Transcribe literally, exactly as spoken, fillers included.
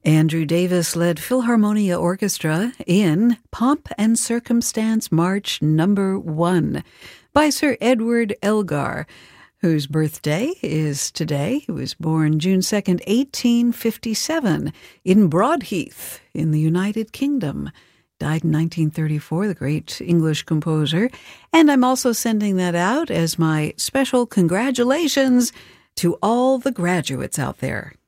Andrew Davis led Philharmonia Orchestra in Pomp and Circumstance March Number One by Sir Edward Elgar, whose birthday is today. He was born June second, eighteen fifty-seven, in Broadheath in the United Kingdom. Died in nineteen thirty-four, the great English composer. And I'm also sending that out as my special congratulations to all the graduates out there.